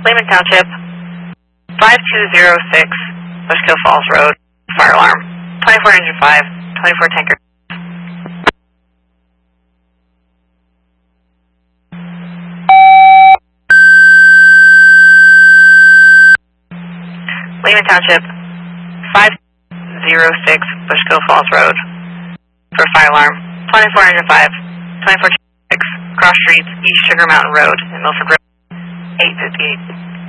Lehman Township, 5206, Bushkill Falls Road, fire alarm, 24 engine 5, 24 tanker. Lehman Township, 506, Bushkill Falls Road, for fire alarm, 24 engine 5, 24 tanker, cross streets, East Sugar Mountain Road, in Milford Road, 858.